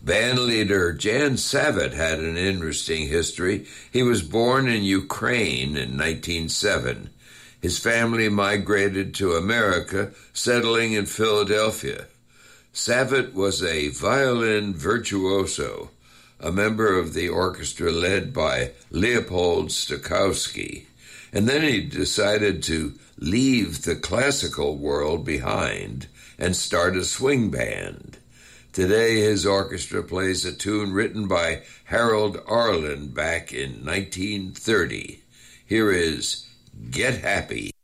Bandleader Jan Savitt had an interesting history. He was born in Ukraine in 1907. His family migrated to America, settling in Philadelphia. Savitt was a violin virtuoso, a member of the orchestra led by Leopold Stokowski, and then he decided to leave the classical world behind and start a swing band. Today his orchestra plays a tune written by Harold Arlen back in 1930. Here is Get Happy.